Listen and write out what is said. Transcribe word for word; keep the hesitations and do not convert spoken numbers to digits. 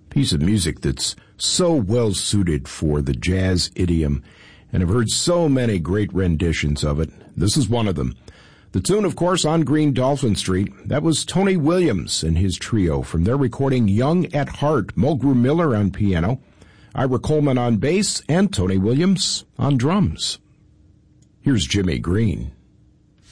piece of music that's so well suited for the jazz idiom, and I've heard so many great renditions of it. This is one of them. The tune, of course, On Green Dolphin Street, that was Tony Williams and his trio from their recording Young at Heart. Mulgrew Miller on piano, Ira Coleman on bass, and Tony Williams on drums. Here's Jimmy Green.